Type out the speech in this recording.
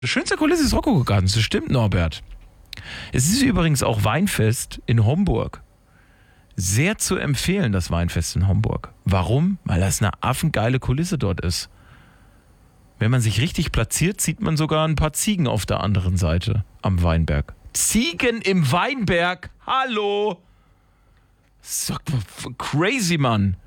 Die schönste Kulisse des Rokoko Gardens, das stimmt, Norbert. Es ist übrigens auch Weinfest in Homburg. Sehr zu empfehlen, das Weinfest in Homburg. Warum? Weil das eine affengeile Kulisse dort ist. Wenn man sich richtig platziert, sieht man sogar ein paar Ziegen auf der anderen Seite am Weinberg. Ziegen im Weinberg? Hallo! So crazy, Mann.